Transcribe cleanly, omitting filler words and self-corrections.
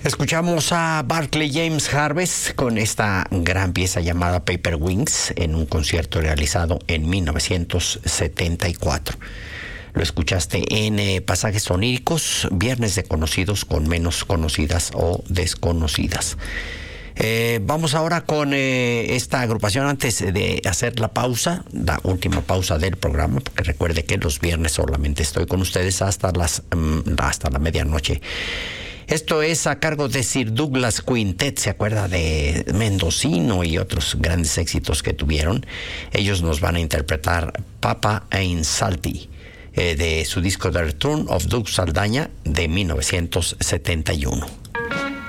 Escuchamos a Barclay James Harvest con esta gran pieza llamada Paper Wings en un concierto realizado en 1974. Lo escuchaste en Pasajes Oníricos, viernes de conocidos con menos conocidas o desconocidas. Vamos ahora con esta agrupación antes de hacer la pausa, la última pausa del programa, porque recuerde que los viernes solamente estoy con ustedes hasta la medianoche. Esto es a cargo de Sir Douglas Quintet, ¿se acuerda de Mendocino y otros grandes éxitos que tuvieron? Ellos nos van a interpretar Papa Ain't Salty, de su disco The Return of Doug Saldaña de 1971.